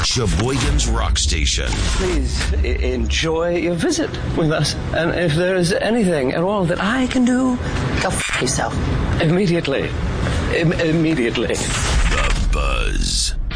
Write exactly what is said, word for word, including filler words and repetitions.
Sheboygan's Rock Station. Please I- enjoy your visit with us. And if there is anything at all that I can do, go f*** yourself. Immediately. Im- immediately. The Buzz.